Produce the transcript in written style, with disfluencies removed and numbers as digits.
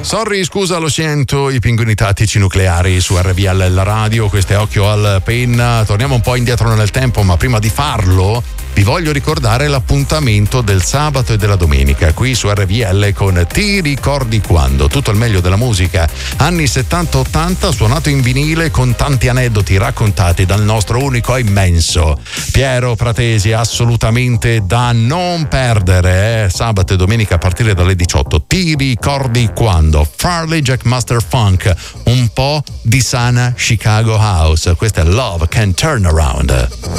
Sorry, scusa, lo sento, i pinguini tattici nucleari su RVL la radio, questo è Occhio al Penna. Torniamo un po' indietro nel tempo, ma prima di farlo vi voglio ricordare l'appuntamento del sabato e della domenica qui su RVL con Ti ricordi quando? Tutto il meglio della musica anni 70-80 suonato in vinile con tanti aneddoti raccontati dal nostro unico e immenso Piero Pratesi, assolutamente da non perdere, sabato e domenica a partire dalle 18. Ti ricordi quando? Farley Jackmaster Funk, un po' di sana Chicago House. Questa è Love Can Turn Around.